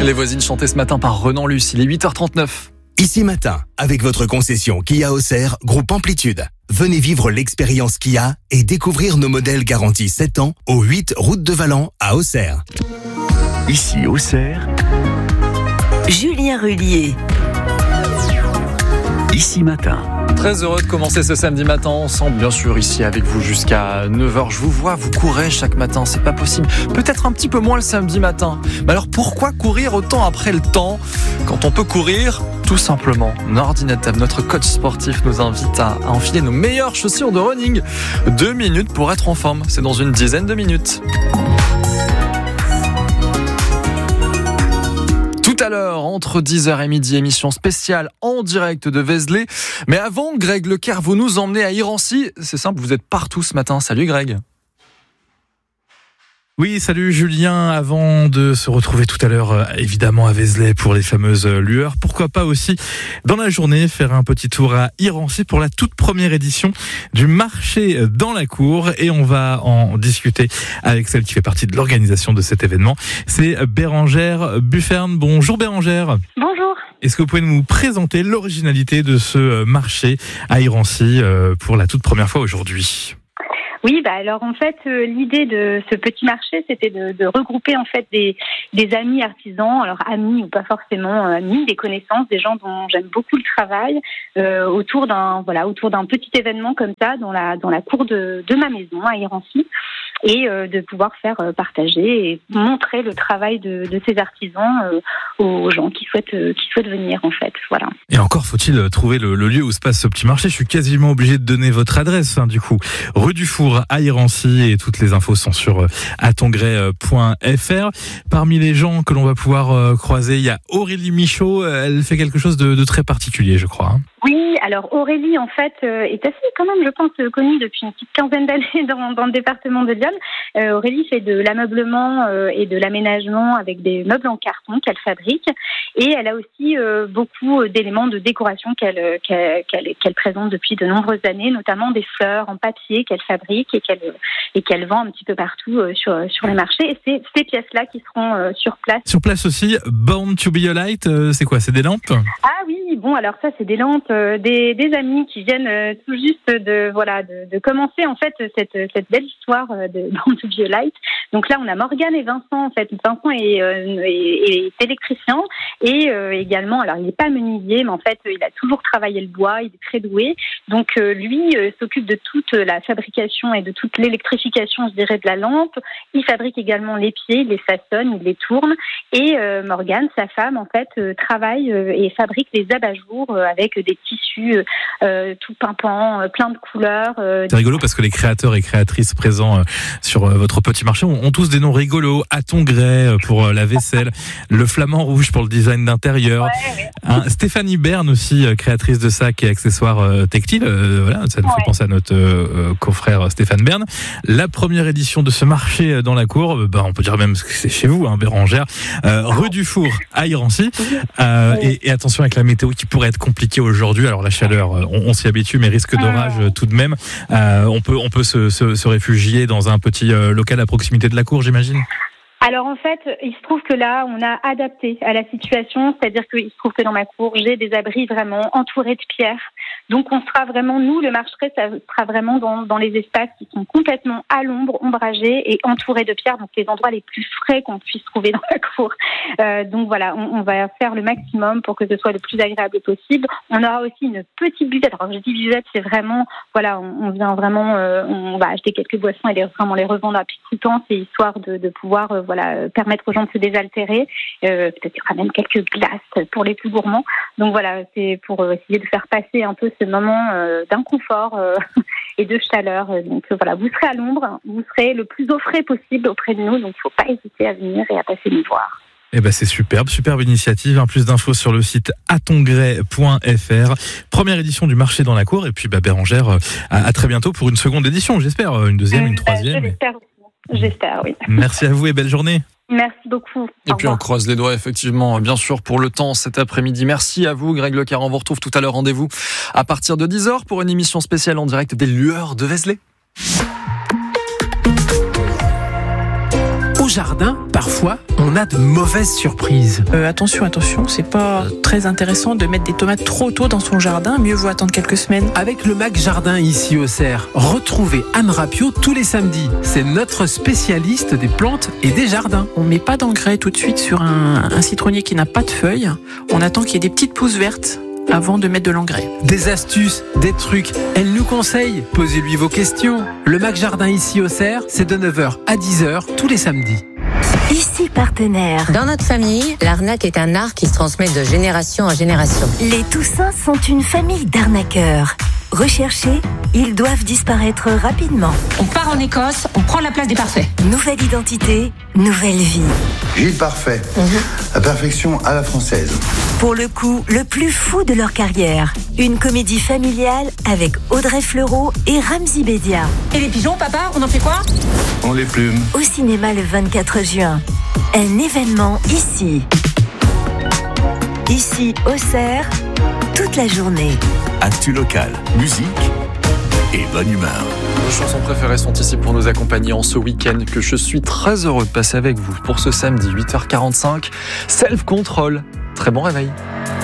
Les voisines chantées ce matin par Renan Luce, il est 8h39. Ici Matin, avec votre concession Kia Auxerre, groupe Amplitude. Venez vivre l'expérience Kia et découvrir nos modèles garantis 7 ans au 8 route de Valent à Auxerre. Ici Auxerre, Julien Rullier. Ici Matin. Très heureux de commencer ce samedi matin ensemble, bien sûr, ici avec vous jusqu'à 9h. Je vous vois, vous courez chaque matin, c'est pas possible. Peut-être un petit peu moins le samedi matin. Mais alors pourquoi courir autant après le temps quand on peut courir tout simplement? Nordine Tab, notre coach sportif, nous invite à enfiler nos meilleures chaussures de running. 2 minutes pour être en forme, c'est dans une dizaine de minutes. Tout à l'heure, entre 10h et midi, émission spéciale en direct de Vézelay. Mais avant, Greg Leclerc, vous nous emmenez à Irancy. C'est simple, vous êtes partout ce matin. Salut Greg. Oui, salut Julien. Avant de se retrouver tout à l'heure, évidemment à Vézelay pour les fameuses lueurs, pourquoi pas aussi dans la journée faire un petit tour à Irancy pour la toute première édition du marché dans la cour, et on va en discuter avec celle qui fait partie de l'organisation de cet événement. C'est Bérangère Bufferne. Bonjour Bérangère. Bonjour. Est-ce que vous pouvez nous présenter l'originalité de ce marché à Irancy pour la toute première fois aujourd'hui ? Oui, alors en fait, l'idée de ce petit marché, c'était de regrouper en fait des amis artisans, alors amis ou pas forcément amis, des connaissances, des gens dont j'aime beaucoup le travail, autour d'un petit événement comme ça dans la cour de ma maison à Irancy, et de pouvoir faire partager et montrer le travail de ces artisans aux gens qui souhaitent venir en fait. Voilà. Et encore faut-il trouver le lieu où se passe ce petit marché. Je suis quasiment obligé de donner votre adresse, du coup. Rue du Four à Irancy, et toutes les infos sont sur atongray.fr. Parmi les gens que l'on va pouvoir croiser, il y a Aurélie Michaud. Elle fait quelque chose de très particulier, je crois. Oui, alors Aurélie, en fait, est assez, quand même, je pense, connue depuis une petite quinzaine d'années dans le département de Lyon. Aurélie fait de l'ameublement et de l'aménagement avec des meubles en carton qu'elle fabrique. Et elle a aussi beaucoup d'éléments de décoration qu'elle présente depuis de nombreuses années, notamment des fleurs en papier qu'elle fabrique et qu'elle vend un petit peu partout sur les marchés. Et c'est ces pièces-là qui seront sur place. Sur place aussi, Born to be a Light, c'est quoi? C'est des lampes? Ah oui, bon, alors ça, c'est des lampes, des amis qui viennent tout juste de commencer en fait cette belle histoire de Born to be a Light. Donc là, on a Morgane et Vincent. En fait, Vincent est électricien et également, alors il n'est pas menuisier, mais en fait, il a toujours travaillé le bois. Il est très doué. Donc lui s'occupe de toute la fabrication et de toute l'électrification, je dirais, de la lampe. Il fabrique également les pieds, il les façonne, il les tourne. Et Morgane, sa femme, en fait, travaille et fabrique les abat-jours avec des tissus tout pimpants, plein de couleurs. C'est rigolo parce que les créateurs et créatrices présents sur votre petit marché ont tous des noms rigolos. Atongray pour la vaisselle, le flamand rouge pour le design d'intérieur. Ouais. Stéphanie Bern aussi, créatrice de sacs et accessoires textiles. Voilà, ça nous fait penser à notre confrère Stéphane Bern. La première édition de ce marché dans la cour, on peut dire même que c'est chez vous, Bérangère, rue du Four à Irancy. Et attention avec la météo qui pourrait être compliquée aujourd'hui. Alors la chaleur, on s'y habitue, mais risque d'orage tout de même. On peut se réfugier dans un petit local à proximité de la cour, j'imagine. Alors en fait, il se trouve que là, on a adapté à la situation, c'est-à-dire qu'il se trouve que dans ma cour, j'ai des abris vraiment entourés de pierres. Donc on sera vraiment, nous, le marché, ça sera vraiment dans les espaces qui sont complètement à l'ombre, ombragés et entourés de pierres, donc les endroits les plus frais qu'on puisse trouver dans la cour. Donc voilà, on va faire le maximum pour que ce soit le plus agréable possible. On aura aussi une petite buvette. Alors je dis buvette, c'est vraiment, voilà, on vient vraiment, on va acheter quelques boissons et vraiment les revendre à petit temps, c'est histoire de pouvoir permettre aux gens de se désaltérer. Peut-être qu'il y aura même quelques glaces pour les plus gourmands. Donc voilà, c'est pour essayer de faire passer un peu ce moment d'inconfort et de chaleur. Donc voilà, vous serez à l'ombre, vous serez le plus au frais possible auprès de nous, donc il ne faut pas hésiter à venir et à passer nous voir. Eh ben c'est superbe initiative. Plus d'infos sur le site atongray.fr. Première édition du marché dans la cour, et puis Bérangère, à très bientôt pour une seconde édition, j'espère, une deuxième, une troisième. J'espère, oui. Merci à vous et belle journée. Merci beaucoup. Et puis on croise les doigts, effectivement, bien sûr, pour le temps cet après-midi. Merci à vous, Greg Leclerc. On vous retrouve tout à l'heure. Rendez-vous à partir de 10h pour une émission spéciale en direct des lueurs de Vézelay. Au jardin, par parfois, on a de mauvaises surprises. Attention, c'est pas très intéressant de mettre des tomates trop tôt dans son jardin. Mieux vaut attendre quelques semaines. Avec le Mac Jardin ici au Cerf, retrouvez Anne Rapio tous les samedis. C'est notre spécialiste des plantes et des jardins. On met pas d'engrais tout de suite sur un citronnier qui n'a pas de feuilles. On attend qu'il y ait des petites pousses vertes avant de mettre de l'engrais. Des astuces, des trucs, elle nous conseille. Posez-lui vos questions. Le Mac Jardin ici au Cerf, c'est de 9h à 10h tous les samedis. Ici Partenaire. Dans notre famille, l'arnaque est un art qui se transmet de génération en génération. Les Toussins sont une famille d'arnaqueurs. Recherchés, ils doivent disparaître rapidement. On part en Écosse, on prend la place des parfaits. Nouvelle identité, nouvelle vie. Gilles Parfait, la perfection à la française. Pour le coup, le plus fou de leur carrière. Une comédie familiale avec Audrey Fleurot et Ramzy Bedia. Et les pigeons, papa, on en fait quoi? On les plume. Au cinéma le 24 juin. Un événement ici. Ici, au Cerf, toute la journée. Actu local, musique et bonne humeur. Vos chansons préférées sont ici pour nous accompagner en ce week-end que je suis très heureux de passer avec vous pour ce samedi 8h45. Self Control. Très bon réveil.